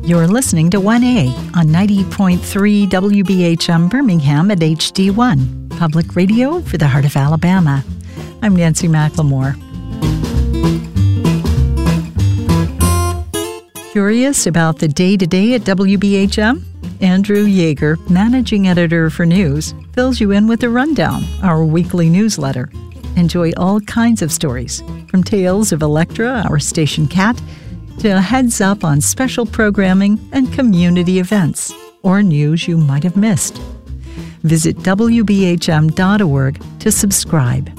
You're listening to 1A on 90.3 WBHM Birmingham at HD1, public radio for the heart of Alabama. I'm Nancy McLemore. Curious about the day-to-day at WBHM? Andrew Yeager, managing editor for news, fills you in with a rundown, our weekly newsletter. Enjoy all kinds of stories, from tales of Electra, our station cat, to a heads up on special programming and community events, or news you might have missed. Visit WBHM.org to subscribe.